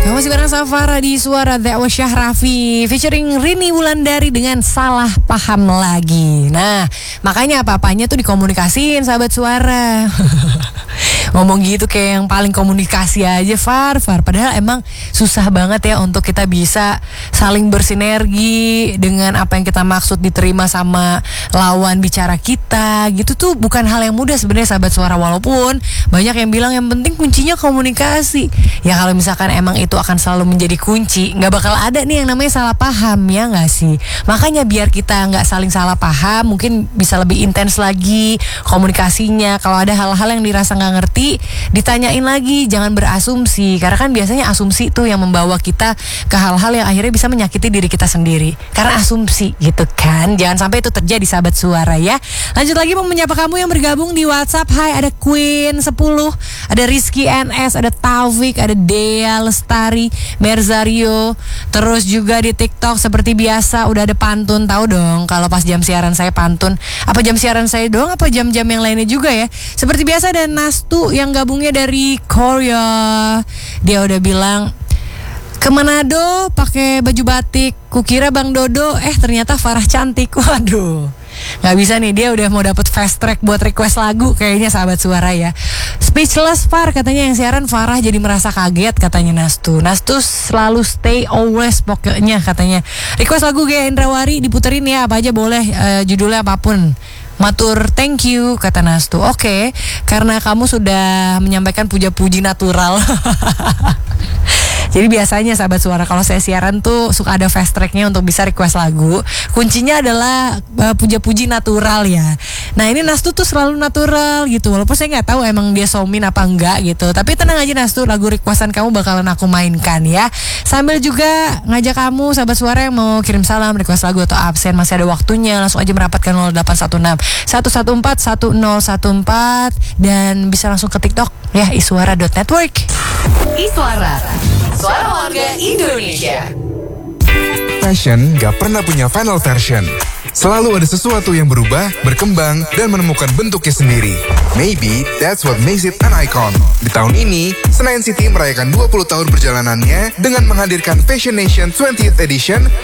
Kamu masih bareng sama Farah di Suara That Was Syahrafi featuring Rini Wulandari dengan Salah Paham Lagi. Nah, makanya apa-apanya tuh dikomunikasiin sahabat suara. Ngomong gitu kayak yang paling komunikasi aja Far. Padahal emang susah banget ya untuk kita bisa saling bersinergi dengan apa yang kita maksud diterima sama lawan bicara kita. Gitu tuh bukan hal yang mudah sebenarnya sahabat suara. Walaupun banyak yang bilang yang penting kuncinya komunikasi. Ya kalau misalkan emang itu akan selalu menjadi kunci, nggak bakal ada nih yang namanya salah paham, ya nggak sih? Makanya biar kita nggak saling salah paham, mungkin bisa lebih intens lagi komunikasinya. Kalau ada hal-hal yang dirasa nggak ngerti, ditanyain lagi, jangan berasumsi. Karena kan biasanya asumsi tuh yang membawa kita ke hal-hal yang akhirnya bisa menyakiti diri kita sendiri. Karena asumsi gitu kan. Jangan sampai itu terjadi sahabat suara ya. Lanjut lagi mau menyapa kamu yang bergabung di WhatsApp. Hai, ada Queen 10, ada Rizky NS, ada Taufik, ada Dea Lestari, Merzario. Terus juga di TikTok seperti biasa udah ada pantun. Tahu dong kalau pas jam siaran saya pantun. Apa jam siaran saya doang, apa jam-jam yang lainnya juga ya. Seperti biasa ada Nastu yang gabungnya dari Korea. Dia udah bilang ke Manado pakai baju batik. Kukira Bang Dodo, ternyata Farah cantik. Waduh, nggak bisa nih, dia udah mau dapet fast track buat request lagu kayaknya sahabat suara ya. Speechless Far katanya yang siaran Farah jadi merasa kaget katanya Nastu. Nastu selalu stay always pokoknya katanya. Request lagu Gaya Indrawari diputerin ya, apa aja boleh, judulnya apapun. Matur thank you kata Nastu. Oke, karena kamu sudah menyampaikan puja-puji natural. Jadi biasanya sahabat suara kalau saya siaran tuh suka ada fast tracknya untuk bisa request lagu. Kuncinya adalah puja-puji natural ya. Nah ini Nastu tuh selalu natural gitu. Walaupun saya nggak tahu emang dia somin apa enggak gitu. Tapi tenang aja Nastu, lagu requestan kamu bakalan aku mainkan ya. Sambil juga ngajak kamu sahabat suara yang mau kirim salam, request lagu atau absen, masih ada waktunya. Langsung aja merapatkan 0816 114 1014 dan bisa langsung ke TikTok ya, iswara.network. Iswara, suara warga Indonesia. Fashion gak pernah punya final version. Selalu ada sesuatu yang berubah, berkembang, dan menemukan bentuknya sendiri. Maybe that's what makes it an icon. Di tahun ini, Senayan City merayakan 20 tahun perjalanannya dengan menghadirkan Fashion Nation 20th Edition